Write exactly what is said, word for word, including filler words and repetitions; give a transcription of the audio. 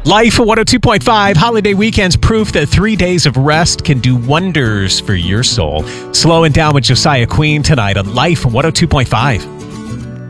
Life one oh two point five holiday weekends proof that three days of rest can do wonders for your soul. Slowing down with Josiah Queen tonight on Life one oh two point five.